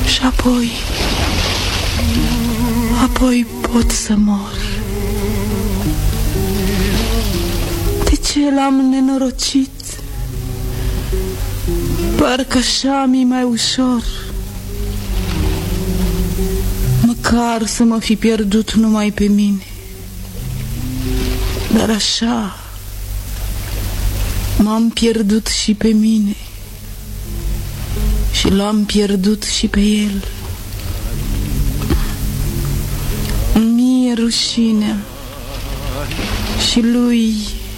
Și apoi pot să mor. De ce l-am nenorocit? Parcă așa mi-e mai ușor. Măcar să mă fi pierdut numai pe mine. Dar așa m-am pierdut și pe mine și l-am pierdut și pe el. Mie rușinea și lui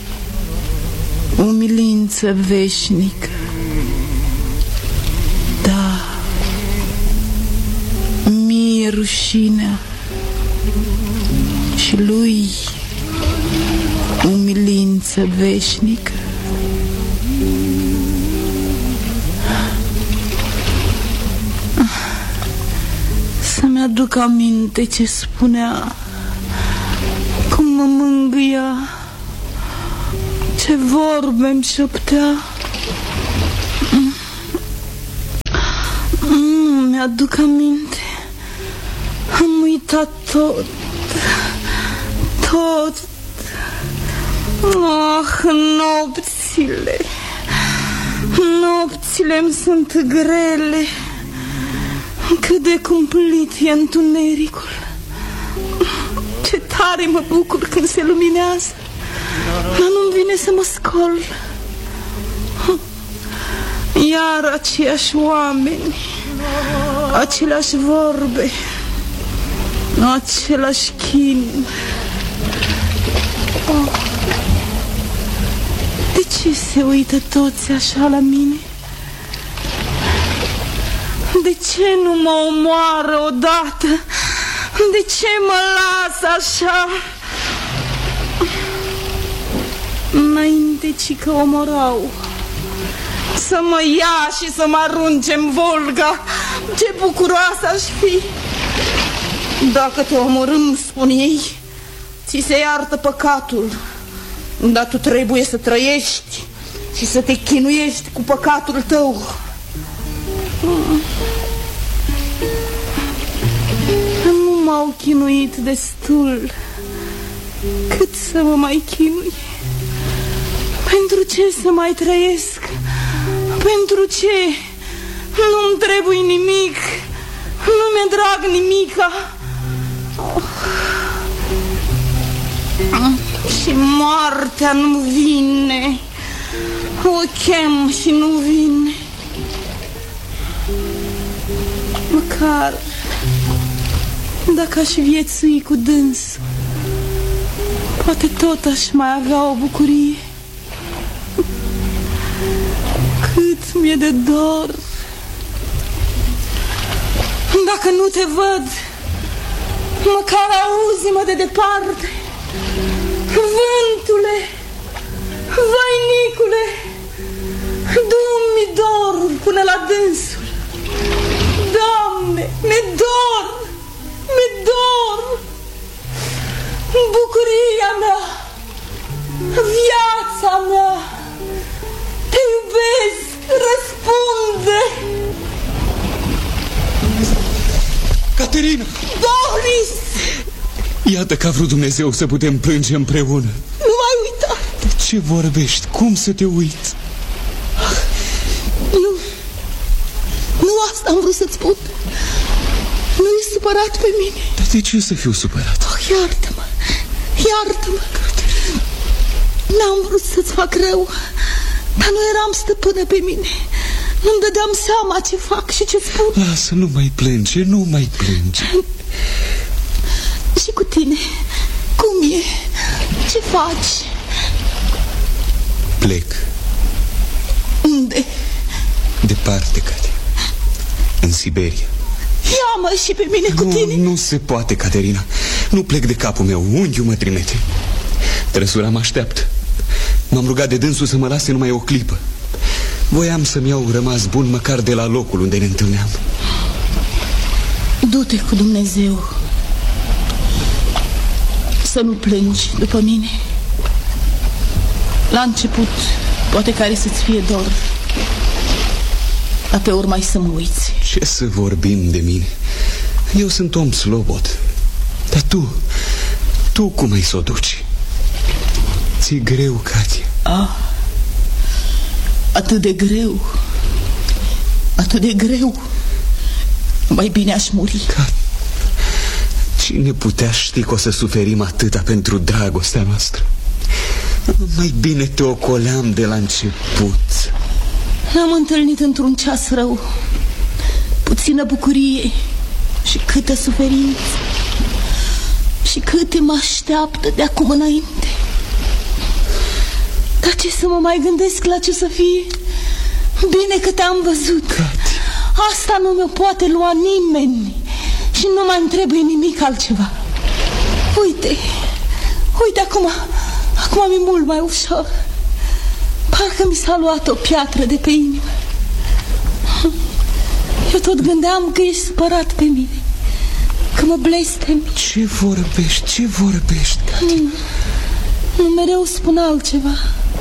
umilință veșnică. Da, mie rușinea și lui umilință veșnică. Să-mi aduc aminte ce spunea, cum mă mângâia, ce vorbe-mi șoptea. Nu mi-aduc aminte. Am uitat tot. Nopțile-mi sunt grele. Cât de cumplit e întunericul. Ce tare mă bucur când se luminează. Dar nu-mi vine să mă scol. Iar aceiași oameni, aceleași vorbe, același chin. De ce se uită toți așa la mine? De ce nu mă omoară odată? De ce mă lasă așa? Înainte ci că omorau, să mă ia și să mă arunce-n Volga, ce bucuroasă aș fi. Dacă te omorâm, spun ei, ți se iartă păcatul, dar tu trebuie să trăiești și să te chinuiești cu păcatul tău. Nu m-au chinuit destul. Cât să mă mai chinui? Pentru ce să mai trăiesc? Pentru ce? Nu-mi trebuie nimic. Nu mi-e drag nimica. Și moartea nu vine. O chem și nu vine. Măcar dacă aș viețui cu dânsul, poate tot aș mai avea o bucurie. Cât mi-e de dor. Dacă nu te văd, măcar auzi-mă de departe. Vântule, voinicule, du-mi dorul până la dânsul. Doamne, mi-e dor, mi-e dor. Bucuria mea, viața mea, te iubesc, răspunde. Caterina! Boris! Iată că a vrut Dumnezeu să putem plânge împreună. Nu mai uita. De ce vorbești? Cum să te uiți? Nu asta am vrut să-ți spun. Nu e supărat pe mine. Dar de ce să fiu supărat? Iartă-mă, iartă-mă. N-am vrut să-ți fac rău, dar nu eram stăpână pe mine. Nu-mi dădeam seama ce fac și ce spun. Lasă, nu mai plânge, nu mai plânge. Și cu tine, cum e? Ce faci? Plec. Unde? Departe, Cate. În Siberia. Ia-mă și pe mine cu tine. Nu se poate, Caterina. Nu plec de capul meu, unghiul mă trimite. Trăsura mă așteaptă. M-am rugat de dânsul să mă lase numai o clipă. Voiam să-mi iau rămas bun măcar de la locul unde ne întâlneam. Du-te cu Dumnezeu. Să nu plângi după mine. La început poate care să-ți fie dor, dar pe urmă ai să mă uiți. Ce să vorbim de mine? Eu sunt om slobod. Dar tu cum ai să o duci? Ți-e greu, Katia? Atât de greu. Atât de greu. Mai bine aș muri. Cine putea ști că o să suferim atâta pentru dragostea noastră? Mai bine te ocoleam de la început. Ne-am întâlnit într-un ceas rău. Puțină bucurie și câtă suferință. Și câte mă așteaptă de acum înainte. Dar ce să mă mai gândesc la ce să fie? Bine că te-am văzut. Katia. Asta nu mi-o poate lua nimeni. Și nu mai-mi trebuie nimic altceva. Uite, acum mi-e mult mai ușor. Parcă mi s-a luat o piatră de pe inimă. Eu tot gândeam că ești supărat pe mine, că mă blestemi. Ce vorbești, Katia? Nu mereu spun altceva.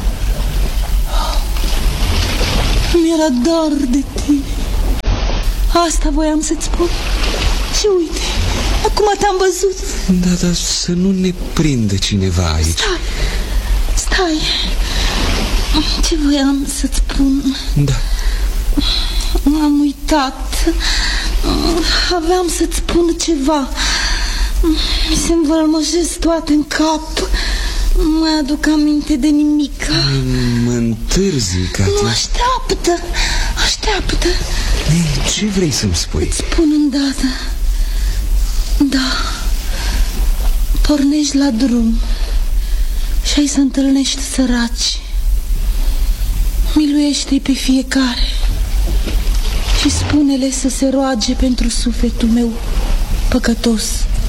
Mi-era dor de tine. Asta voiam să-ți spun. Și uite, acum te-am văzut. Da, dar să nu ne prindă cineva aici. Stai. Ce voiam să-ți spun? Da. M-am uitat. Aveam să-ți spun ceva. Mi se învălmăjesc toate în cap. Nu mai aduc aminte de nimic. Mă întârzi, Katia. Nu, așteaptă. Ce vrei să-mi spui? Îți spun îndată. Da. Pornești la drum și ai să întâlnești săraci. Miluiește-i pe fiecare și spune-le să se roage pentru sufletul meu păcătos.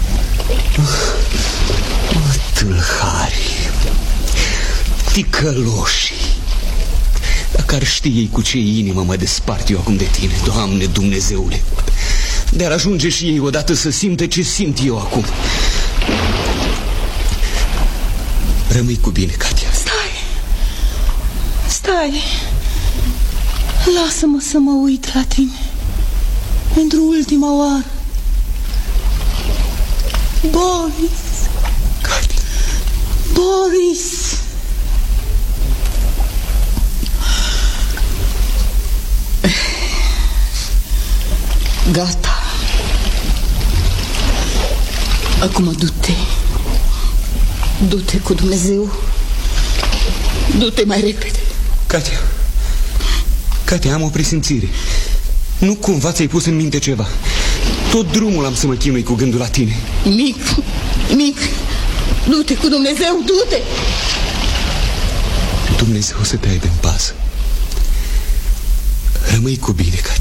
Tâlhari, ticăloși. Dacă ar ști ei cu ce inimă mă despart eu acum de tine, Doamne Dumnezeule, de-ar ajunge și ei odată să simtă ce simt eu acum. Rămâi cu bine, Katia. Stai. Lasă-mă să mă uit la tine pentru ultima oară. Boris. Katia. Boris. Gata. Acum du-te. Du-te cu Dumnezeu. Du-te mai repede. Katia, am o presimțire. Nu cumva ți-ai pus în minte ceva? Tot drumul am să mă chinui cu gândul la tine. Nimic. Du-te cu Dumnezeu, du-te. Dumnezeu să te aibă în pază. Rămâi cu bine, Katia.